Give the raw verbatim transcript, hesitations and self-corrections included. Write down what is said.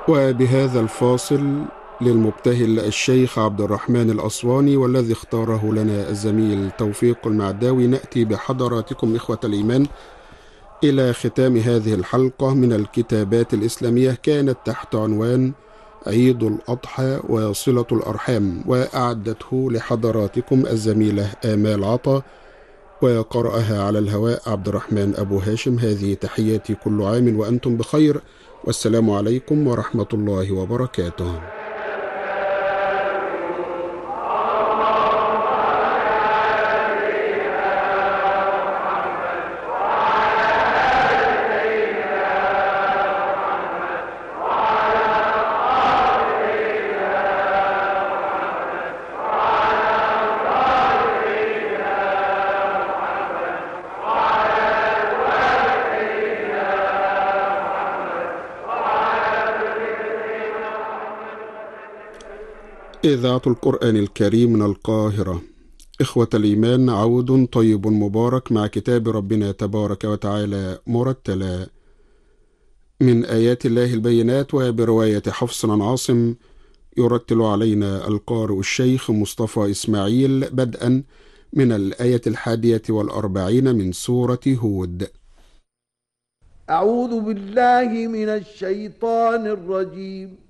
وبهذا الفاصل للمبتهل الشيخ عبد الرحمن الأسواني والذي اختاره لنا الزميل توفيق المعداوي، نأتي بحضراتكم إخوة الإيمان إلى ختام هذه الحلقة من الكتابات الإسلامية كانت تحت عنوان عيد الأضحى وصلة الأرحام، وأعدته لحضراتكم الزميلة آمال عطا وقرأها على الهواء عبد الرحمن أبو هاشم. هذه تحياتي، كل عام وأنتم بخير، والسلام عليكم ورحمة الله وبركاته. إذاعة القرآن الكريم من القاهرة. إخوة الإيمان، عود طيب مبارك مع كتاب ربنا تبارك وتعالى مرتلا من آيات الله البينات، وبرواية حفص عن عاصم. يرتل علينا القارئ الشيخ مصطفى إسماعيل بدءا من الآية الحادية والأربعين من سورة هود. أعوذ بالله من الشيطان الرجيم.